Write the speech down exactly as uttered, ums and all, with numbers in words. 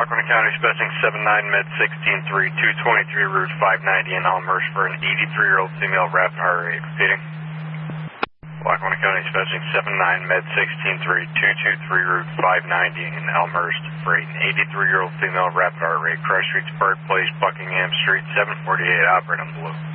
Lackawanna County expecting seven nine med sixteen three, two twenty-three route five ninety in Elmhurst for an eighty-three-year-old female rapid heart rate. Repeating. Lackawanna County expecting seven nine med sixteen three, two twenty-three route five ninety in Elmhurst for an eighty-three-year-old female rapid heart rate. Crush Street, Park Place, Buckingham Street, seven forty-eight, operate on blue.